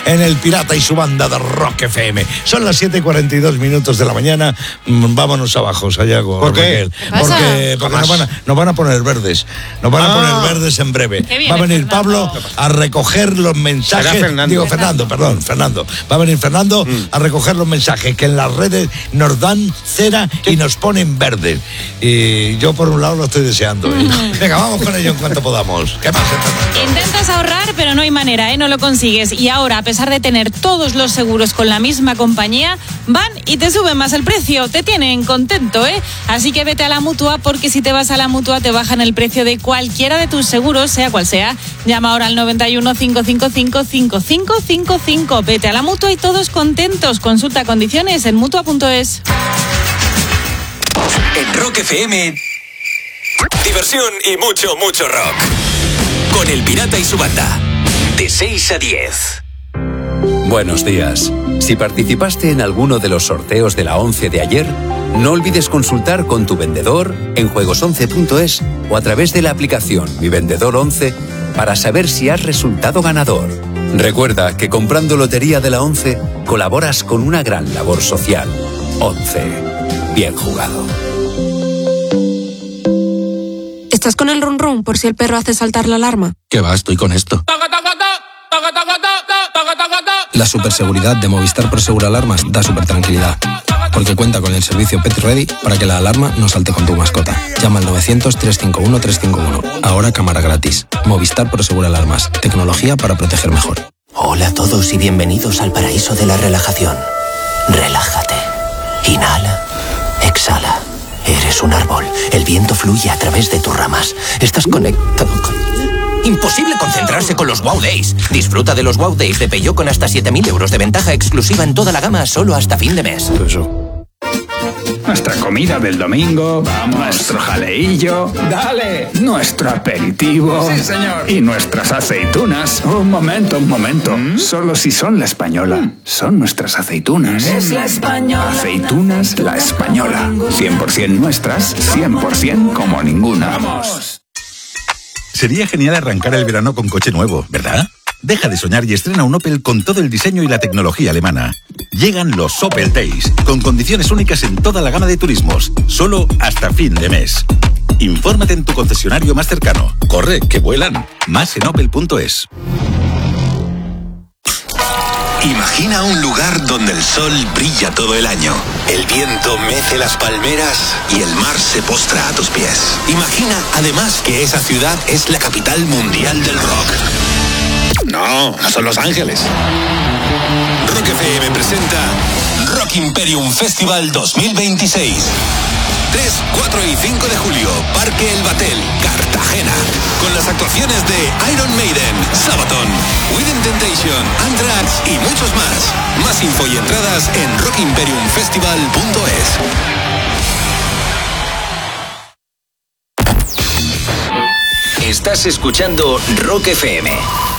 en El Pirata y su banda de Rock FM. Son las 7:42 de la mañana. Vámonos abajo, Sayago. ¿Por qué? Porque nos van a poner verdes. Nos van a poner verdes en breve. Va a venir Pablo a recoger los mensajes. Fernando. Va a venir Fernando a recoger los mensajes que en las redes nos dan cera y nos ponen verdes. Y yo por un lado lo estoy deseando. Venga, vamos con ello en cuanto podamos. ¿Qué pasa? Intentas ahorrar, pero no hay manera, no lo consigues. Y ahora, a pesar de tener todos los seguros con la misma compañía, van y te suben más el precio. Te tienen contento, Así que vete a la Mutua, porque si te vas a la Mutua te bajan el precio de cualquiera de tus seguros, sea cual sea. Llama ahora al 91 555 5555. Vete a la Mutua y todos contentos. Consulta condiciones en Mutua.es. En Rock FM, diversión y mucho rock. Con El Pirata y su banda. De 6 a 10. Buenos días. Si participaste en alguno de los sorteos de la 11 de ayer, no olvides consultar con tu vendedor en juegos11.es o a través de la aplicación Mi Vendedor 11 para saber si has resultado ganador. Recuerda que comprando Lotería de la 11 colaboras con una gran labor social. 11. Bien jugado. ¿Estás con el run run por si el perro hace saltar la alarma? ¿Qué va? Estoy con esto. La superseguridad de Movistar Prosegur Alarmas da super tranquilidad, porque cuenta con el servicio Pet Ready para que la alarma no salte con tu mascota. Llama al 900-351-351. Ahora cámara gratis. Movistar Prosegur Alarmas. Tecnología para proteger mejor. Hola a todos y bienvenidos al paraíso de la relajación. Relájate. Inhala. Exhala. Eres un árbol. El viento fluye a través de tus ramas. Estás conectado con... Imposible concentrarse con los Wow Days. Disfruta de los Wow Days de Peugeot con hasta 7.000 euros de ventaja exclusiva en toda la gama solo hasta fin de mes. Nuestra comida del domingo, nuestro jaleillo, dale, nuestro aperitivo. Sí, señor. Y nuestras aceitunas. Un momento. Solo si son La Española. Son nuestras aceitunas. Es La Española. Aceitunas La Española. 100% nuestras, 100% como ninguna. ¡Vamos! Sería genial arrancar el verano con coche nuevo, ¿verdad? Deja de soñar y estrena un Opel con todo el diseño y la tecnología alemana. Llegan los Opel Days, con condiciones únicas en toda la gama de turismos, solo hasta fin de mes. Infórmate en tu concesionario más cercano. Corre, que vuelan. Más en opel.es. Imagina un lugar donde el sol brilla todo el año, el viento mece las palmeras y el mar se postra a tus pies. Imagina, además, que esa ciudad es la capital mundial del rock. No son Los Ángeles. Rock FM presenta Rock Imperium Festival 2026. 3, 4 y 5 de julio, Parque El Batel, Cartagena. Con las actuaciones de Iron Maiden, Sabaton, Within Temptation, Anthrax y muchos más. Más info y entradas en rockimperiumfestival.es. Estás escuchando Rock FM.